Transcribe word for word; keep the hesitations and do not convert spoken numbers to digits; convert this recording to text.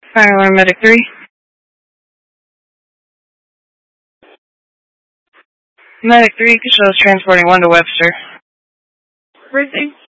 Fire alarm medic three. Medic three, Casella is transporting one to Webster. Briefing.